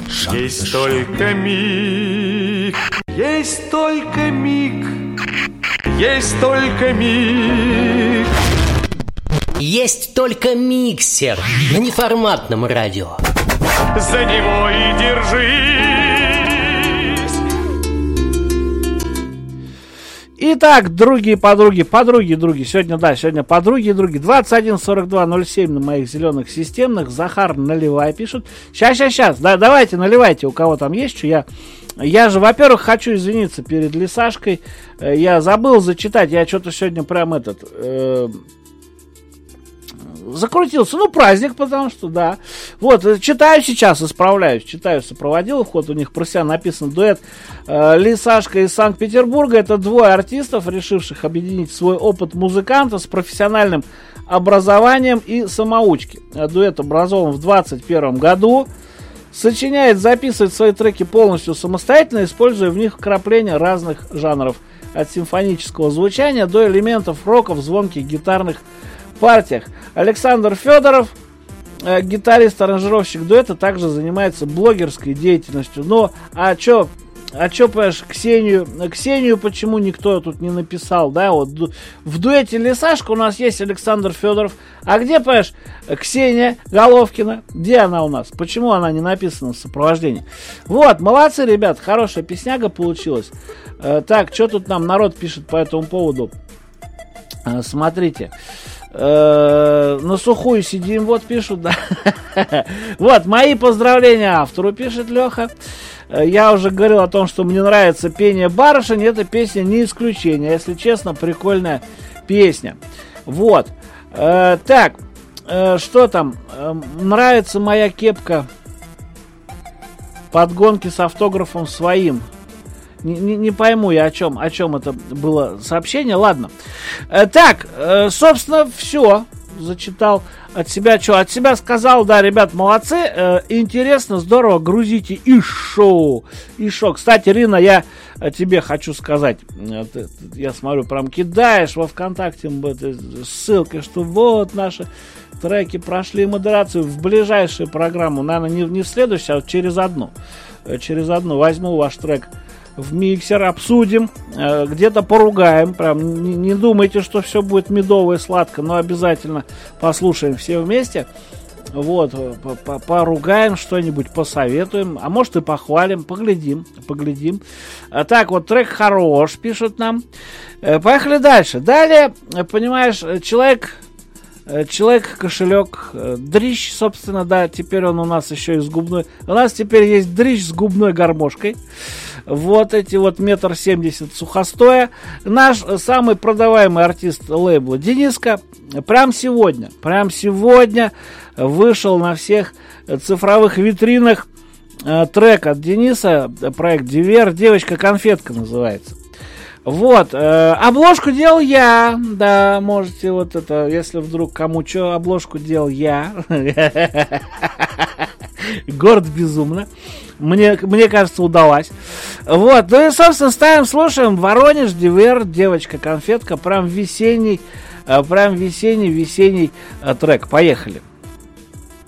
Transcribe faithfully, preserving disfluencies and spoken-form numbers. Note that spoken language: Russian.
Есть только миг, есть только миг, есть только миг. Есть только миксер на неформатном радио. За него и держись. Итак, другие подруги, подруги, други, сегодня, да, сегодня подруги, други, двадцать один сорок два ноль семь на моих зеленых системных, Захар, наливай, пишут. Сейчас, сейчас, сейчас, да, давайте, наливайте, у кого там есть что, я, я же, во-первых, хочу извиниться перед Лисашкой, я забыл зачитать, я что-то сегодня прям этот... Э- закрутился, ну, праздник, потому что, да. Вот, читаю сейчас, исправляюсь, читаю сопроводилов, вот у них про себя написан дуэт э, Лисашка из Санкт-Петербурга. Это двое артистов, решивших объединить свой опыт музыканта с профессиональным образованием и самоучки. Дуэт образован в двадцать первом году. Сочиняет, записывает свои треки полностью самостоятельно, используя в них вкрапления разных жанров. От симфонического звучания до элементов рока в звонких гитарных партиях. Александр Федоров, э, гитарист, аранжировщик дуэта, также занимается блогерской деятельностью. Но, а чё, а чё, понимаешь, Ксению, Ксению почему никто тут не написал, да, вот в дуэте Лисашка у нас есть Александр Федоров, а где, понимаешь, Ксения Головкина, где она у нас, почему она не написана в сопровождении? Вот, молодцы, ребят, хорошая песняга получилась. Э, так, что тут нам народ пишет по этому поводу? Э, смотрите. Э, на сухую сидим, вот пишут, да. Вот, мои поздравления автору, пишет Леха. Я уже говорил о том, что мне нравится пение барышень. Эта песня не исключение. Если честно, прикольная песня. Вот. Э, так, э, что там? Э, нравится моя кепка. Подгонки с автографом своим. Не, не, не пойму я, о чем, о чем это было сообщение. Ладно. Э, так, э, собственно, все. Зачитал от себя, что от себя сказал. Да, ребят, молодцы. Э, интересно, здорово. Грузите и шоу. И шоу. Кстати, Рина, я тебе хочу сказать. Э, ты, я смотрю, прям кидаешь во ВКонтакте ссылкой, что вот наши треки прошли модерацию в ближайшую программу. Наверное, не, не в следующую, а вот через одну. Э, через одну возьму ваш трек в миксер, обсудим, э, где-то поругаем. Прям не, не думайте, что все будет медово и сладко, но обязательно послушаем все вместе. Вот, поругаем что-нибудь, посоветуем, а может и похвалим, поглядим, поглядим. А так, вот трек хорош, пишут нам. Э, поехали дальше. Далее, понимаешь, человек... Человек-кошелек, дрищ, собственно, да, теперь он у нас еще и с губной. У нас теперь есть дрищ с губной гармошкой. Вот эти вот метр семьдесят сухостоя. Наш самый продаваемый артист лейбла Дениска прям сегодня, прям сегодня вышел на всех цифровых витринах э, трек от Дениса, проект Дивер, «Девочка-конфетка» называется. Вот, э, обложку делал я, да, можете вот это, если вдруг кому что, обложку делал я, горд безумно, мне, мне кажется, удалось. Вот, ну и, собственно, ставим, слушаем Воронеж, Дивер, «Девочка-конфетка», прям весенний, прям весенний, весенний трек, поехали.